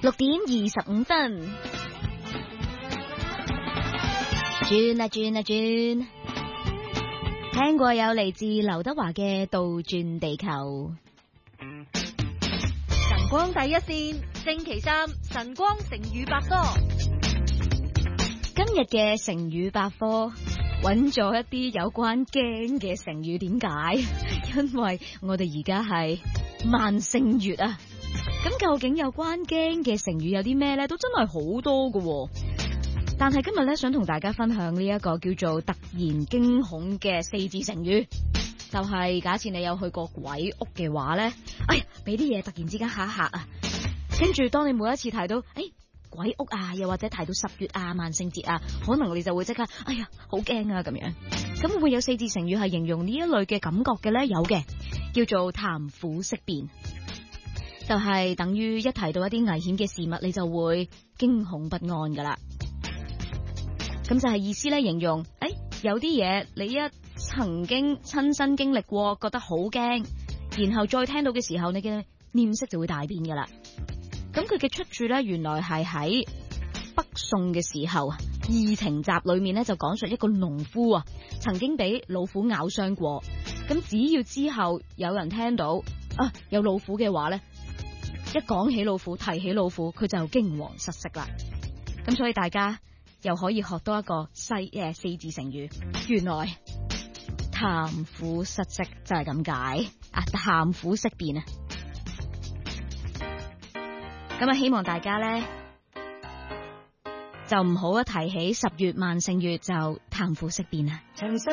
6:25，轉啊轉啊轉，聽過有嚟自劉德華嘅《倒轉地球》。 晨光第一線，星期三晨光成語百科。 今日嘅成語百科揾咗一啲有關驚嘅成語，點解？因為我哋而家係萬聖月啊！咁究竟有關驚嘅成語有啲咩呢？都真係好多㗎。但係今日咧，想同大家分享呢一個叫做突然驚恐嘅4字成語，就係假設你有去過鬼屋嘅話呢，哎呀，俾啲嘢突然之間嚇一嚇啊！跟住當你每一次提到鬼屋啊，又或者提到10月啊、萬聖節啊，可能你就會即刻哎呀好驚啊咁樣。咁會唔會有4字成語係形容呢一類嘅感覺嘅呢？有嘅，叫做談虎色變，就係等於一提到一啲危險嘅事物，你就會驚恐不安噶啦。咁就係意思咧，形容有啲嘢你一曾經親身經歷過，覺得好驚，然後再聽到嘅時候，你嘅臉色就會大變噶啦。咁佢嘅出處咧，原來係喺北宋嘅時候，《異情集》裏面咧就講述一個農夫啊，曾經俾老虎咬傷過。咁只要之後有人聽到有老虎嘅話咧，一講起老虎，提起老虎，佢就驚惶失色啦。咁所以大家又可以學多一個4字成語，原來談虎失色就係咁解啊！談虎色變啊！咁啊，希望大家咧就唔好一提起10月萬聖月就談虎色變啊！